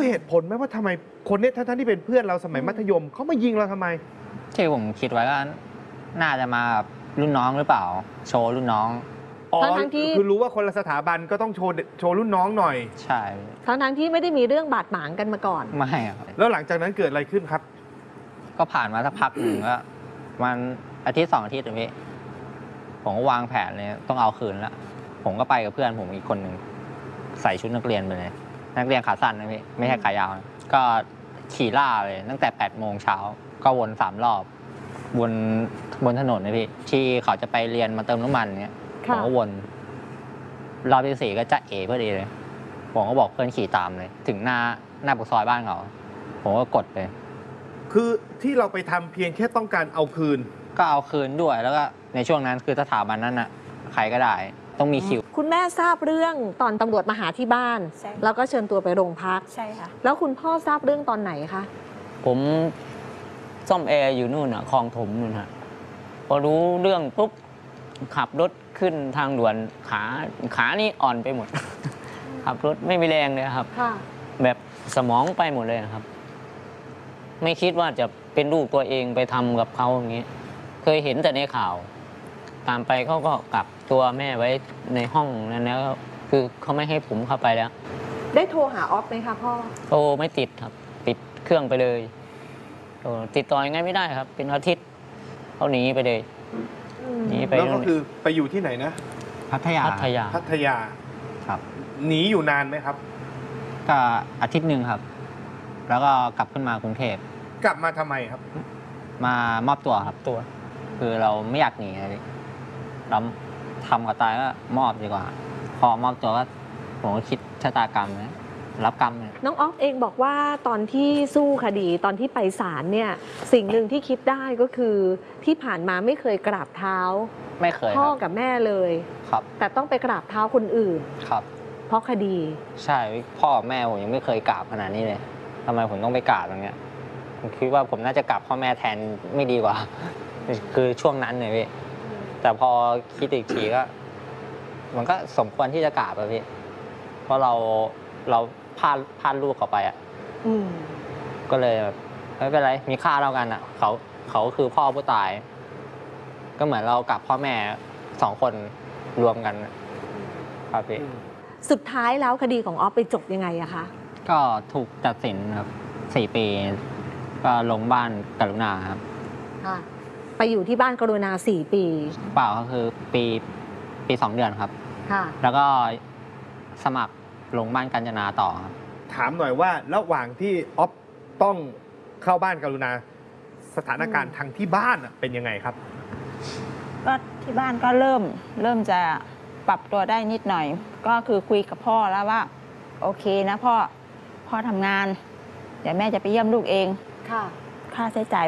เหตุผลไหมว่าทำไมคนนี้ท่านที่เป็นเพื่อนเราสมัยมัธยมเขามายิงเราทำไมที่ผมคิดไว้ก็น่าจะมาแบบรุ่นน้องหรือเปล่าโชว์รุ่นน้องอ๋อคือรู้ว่าคนละสถาบันก็ต้องโชว์รุ่นน้องหน่อยใช่ทั้งที่ไม่ได้มีเรื่องบาดหมางกันมาก่อนไม่ครับแล้วหลังจากนั้นเกิดอะไรขึ้นครับก็ผ่านมาสักพักหนึ่งก็มันอาทิตย์2 อาทิตย์พี่ผมก็วางแผนเลยต้องเอาคืนแล้วผมก็ไปกับเพื่อนผมอีกคนหนึ่งใส่ชุดนักเรียนไปเลยนักเรียนขาสั้นนะพี่ไม่ใช่ขายาวก็ขี่ล่าเลยตั้งแต่8 โมงเช้าก็วน3 รอบบนถนนนะพี่ที่เขาจะไปเรียนมาเติมน้ำมันเนี้ยผมก็วนรอบที่4ก็จะเอ๋พอดีเลยผมก็บอกเพื่อนขี่ตามเลยถึงหน้าปากซอยบ้านเขาผมก็กดไปคือที่เราไปทำเพียงแค่ต้องการเอาคืนก็เอาคืนด้วยแล้วก็ในช่วงนั้นคือสถาบันนั้นน่ะใครก็ได้ต้องมีคิวคุณแม่ทราบเรื่องตอนตำรวจมาหาที่บ้านแล้วก็เชิญตัวไปโรงพักใช่ค่ะแล้วคุณพ่อทราบเรื่องตอนไหนคะผมซ่อมแอร์อยู่นู่นคลองถมนู่นฮะพอรู้เรื่องปุ๊บขับรถขึ้นทางด่วนขานี่อ่อนไปหมด ขับรถไม่มีแรงเลยครับแบบสมองไปหมดเลยครับไม่คิดว่าจะเป็นลูกตัวเองไปทำกับเขาอย่างนี้เคยเห็นแต่ในข่าวตามไปเขาก็กักตัวแม่ไว้ในห้องนั้นแล้วคือเขาไม่ให้ผมเข้าไปแล้วได้โทรหาออฟไหมคะพ่อโทรไม่ติดครับปิดเครื่องไปเลยติดต่อยังไงไม่ได้ครับเป็นอาทิตย์เขาหนีไปเลยหนีไปแล้วก็คือไปอยู่ที่ไหนนะพัทยาครับหนีอยู่นานไหมครับก็อาทิตย์หนึ่งครับแล้วก็กลับขึ้นมากรุงเทพกลับมาทำไมครับมามอบตัวครับคือเราไม่อยากหนีเลยเราทำกับตายก็มอบดีกว่าพอมอบตัวก็ผมก็คิดชะตากรรมนะรับกรรมเลยน้องออฟเองบอกว่าตอนที่สู้คดีตอนที่ไปศาลเนี่ยสิ่งหนึ่งที่คิดได้ก็คือที่ผ่านมาไม่เคยกราบเท้าไม่เคยพ่อกับแม่เลยครับแต่ต้องไปกราบเท้าคนอื่นครับเพราะคดีใช่พ่อแม่ผมยังไม่เคยกราบขนาดนี้เลยทำไมผมต้องไปกราบอย่างเงี้ยผมคิดว่าผมน่าจะกราบพ่อแม่แทนไม่ดีกว่าคือช่วงนั้นเลยพี่แต่พอคิดอีกทีก็มันก็สมควรที่จะกราบอะพี่เพราะเราพลาดลูกเขาไปอะก็เลยแบบไม่เป็นไรมีค่าเท่ากันอะเขาคือพ่อผู้ตายก็เหมือนเรากับพ่อแม่2 คนรวมกันครับพี่สุดท้ายแล้วคดีของออฟไปจบยังไงอะคะก็ถูกตัดสินครับ4 ปีก็ลงบ้านกรุณาครับไปอยู่ที่บ้านกรุณา4 ปีเปล่าก็คือปี 2 เดือนครับแล้วก็สมัครลงบ้านกาญจนาต่อครับถามหน่อยว่าระหว่างที่ออฟต้องเข้าบ้านกรุณาสถานการณ์ทางที่บ้านเป็นยังไงครับก็ที่บ้านก็เริ่มจะปรับตัวได้นิดหน่อยก็คือคุยกับพ่อแล้วว่าโอเคนะพ่อทำงานเดี๋ยวแม่จะไปเยี่ยมลูกเองค่าใช้จ่าย